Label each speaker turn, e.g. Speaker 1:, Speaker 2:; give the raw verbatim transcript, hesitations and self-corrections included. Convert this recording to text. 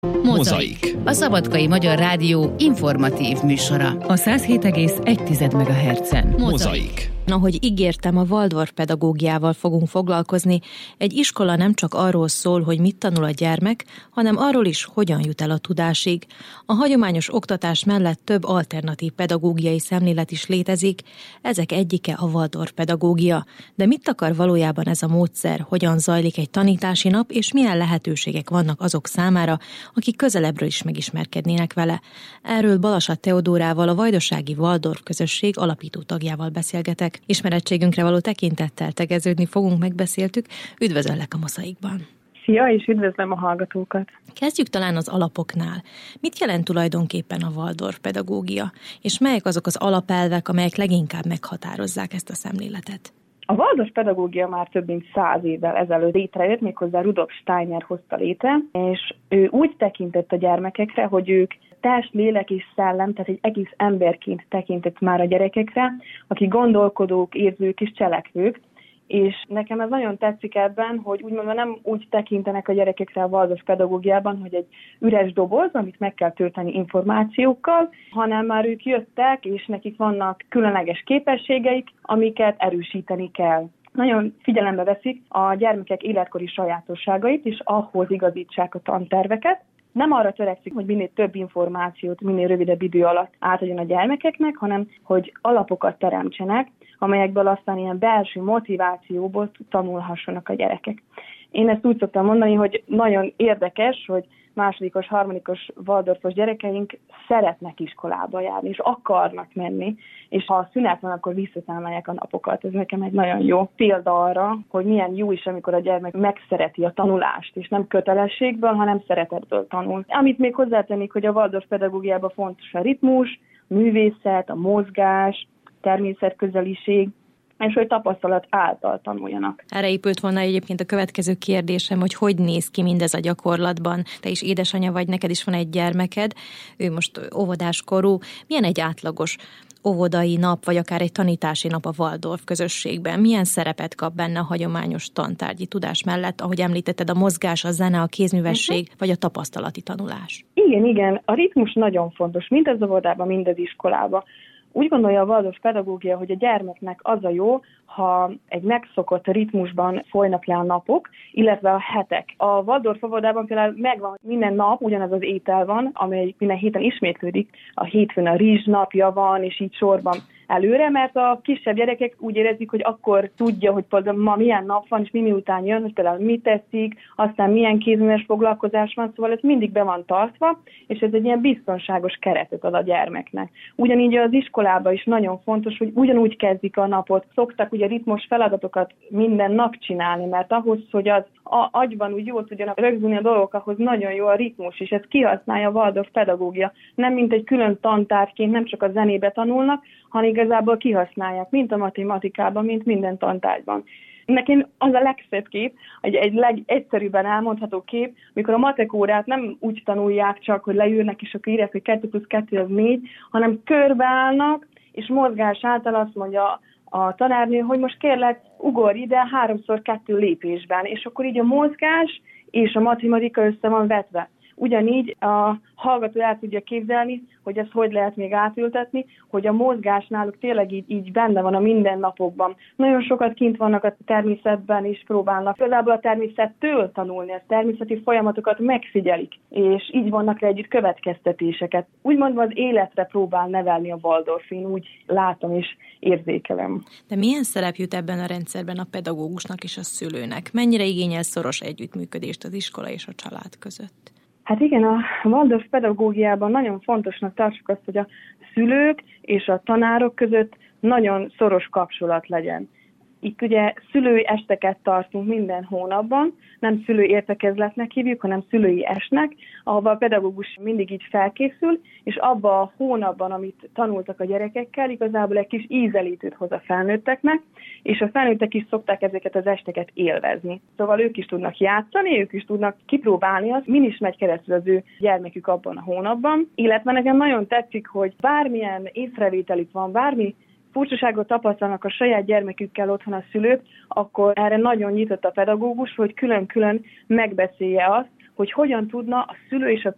Speaker 1: Mozaik. A Szabadkai Magyar Rádió informatív műsora.
Speaker 2: A száz hét egész egy megahertzen.
Speaker 1: Mozaik.
Speaker 2: Ahogy ígértem, a Waldorf pedagógiával fogunk foglalkozni. Egy iskola nem csak arról szól, hogy mit tanul a gyermek, hanem arról is, hogyan jut el a tudásig. A hagyományos oktatás mellett több alternatív pedagógiai szemlélet is létezik, ezek egyike a Waldorf pedagógia. De mit akar valójában ez a módszer, hogyan zajlik egy tanítási nap, és milyen lehetőségek vannak azok számára, akik közelebbről is megismerkednének vele? Erről Balasat Teodórával, a Vajdasági Waldorf közösség alapító tagjával beszélgetek. Ismerettségünkre való tekintettel tegeződni fogunk, megbeszéltük. Üdvözöllek a Mozaikban!
Speaker 3: Szia, és üdvözlöm a hallgatókat!
Speaker 2: Kezdjük talán az alapoknál. Mit jelent tulajdonképpen a Waldorf pedagógia, és melyek azok az alapelvek, amelyek leginkább meghatározzák ezt a szemléletet?
Speaker 3: A Waldorf pedagógia már több mint száz évvel ezelőtt létrejött, méghozzá Rudolf Steiner hozta létre, és ő úgy tekintett a gyermekekre, hogy ők test, lélek és szellem, tehát egy egész emberként tekintett már a gyerekekre, akik gondolkodók, érzők és cselekvők, és nekem ez nagyon tetszik ebben, hogy úgymond nem úgy tekintenek a gyerekekre a Waldorf pedagógiában, hogy egy üres doboz, amit meg kell tölteni információkkal, hanem már ők jöttek, és nekik vannak különleges képességeik, amiket erősíteni kell. Nagyon figyelembe veszik a gyermekek életkori sajátosságait, és ahhoz igazítsák a tanterveket. Nem arra törekszik, hogy minél több információt, minél rövidebb idő alatt átadjon a gyermekeknek, hanem hogy alapokat teremtsenek, amelyekből aztán ilyen belső motivációból tanulhassanak a gyerekek. Én ezt úgy szoktam mondani, hogy nagyon érdekes, hogy másodikos, harmadikos Waldorfos gyerekeink szeretnek iskolába járni, és akarnak menni, és ha a szünet van, akkor visszaszámolják a napokat. Ez nekem egy nagyon jó példa arra, hogy milyen jó is, amikor a gyermek megszereti a tanulást, és nem kötelességből, hanem szeretetből tanul. Amit még hozzátennék, hogy a Waldorf pedagógiában fontos a ritmus, a művészet, a mozgás, természetközeliség, és hogy tapasztalat által tanuljanak.
Speaker 2: Erre épült volna egyébként a következő kérdésem, hogy hogy néz ki mindez a gyakorlatban. Te is édesanyja vagy, neked is van egy gyermeked, ő most óvodáskorú. Milyen egy átlagos óvodai nap, vagy akár egy tanítási nap a Waldorf közösségben? Milyen szerepet kap benne a hagyományos tantárgyi tudás mellett, ahogy említetted, a mozgás, a zene, a kézművesség, uh-huh. vagy a tapasztalati tanulás?
Speaker 3: Igen, igen. A ritmus nagyon fontos, mind az óvodában, mind az iskolában. Úgy gondolja a Waldorf pedagógia, hogy a gyermeknek az a jó, ha egy megszokott ritmusban folynak le a napok, illetve a hetek. A Waldorf óvodában például megvan, minden nap ugyanaz az étel van, amely minden héten ismétlődik. A hétfőn a rizs napja van, és így sorban előre, mert a kisebb gyerekek úgy érezik, hogy akkor tudja, hogy ma milyen nap van, és mi miután jön, hogy például mit teszik, aztán milyen kézműves foglalkozás van, szóval ez mindig be van tartva, és ez egy ilyen biztonságos keretet ad a gyermeknek. Ugyanígy az iskolában is nagyon fontos, hogy ugyanúgy kezdik a napot. Szoktak ugye ritmus feladatokat minden nap csinálni, mert ahhoz, hogy az a agyban úgy jól tudjanak rögzülni a dolgok, ahhoz nagyon jó a ritmus, és ezt kihasználja a Waldorf pedagógia. Nem mint egy külön tantárgyként, nem csak a zenébe tanulnak, hanem igazából kihasználják, mint a matematikában, mint minden tantárgyban. Nekem az a legszebb kép, egy, egy legegyszerűbben elmondható kép, mikor a matek órát nem úgy tanulják csak, hogy leülnek és akkor írják, hogy kettő plusz kettő az négy, hanem körbeállnak, és mozgás által azt mondja a tanárnő, hogy most kérlek, ugorj ide háromszor kettő lépésben, és akkor így a mozgás és a matematika össze van vetve. Ugyanígy a hallgató el tudja képzelni, hogy ezt hogy lehet még átültetni, hogy a mozgás náluk tényleg így, így benne van a mindennapokban. Nagyon sokat kint vannak a természetben, és próbálnak például a természettől tanulni, a természeti folyamatokat megfigyelik, és így vannak rá együtt következtetéseket. Úgymond az életre próbál nevelni a Waldorf, én úgy látom és érzékelem.
Speaker 2: De milyen szerep jut ebben a rendszerben a pedagógusnak és a szülőnek? Mennyire igényel szoros együttműködést az iskola és a család között?
Speaker 3: Hát igen, a Waldorf pedagógiában nagyon fontosnak tartsuk azt, hogy a szülők és a tanárok között nagyon szoros kapcsolat legyen. Itt ugye szülői esteket tartunk minden hónapban, nem szülői értekezletnek hívjuk, hanem szülői estnek, ahova a pedagógus mindig így felkészül, és abban a hónapban, amit tanultak a gyerekekkel, igazából egy kis ízelítőt hoz a felnőtteknek, és a felnőttek is szokták ezeket az esteket élvezni. Szóval ők is tudnak játszani, ők is tudnak kipróbálni azt, min is megy keresztül az ő gyermekük abban a hónapban. Illetve nekem nagyon tetszik, hogy bármilyen észrevételük van, bármi furcsaságot tapasztalnak a saját gyermekükkel otthon a szülők, akkor erre nagyon nyitott a pedagógus, hogy külön-külön megbeszélje azt, hogy hogyan tudna a szülő és a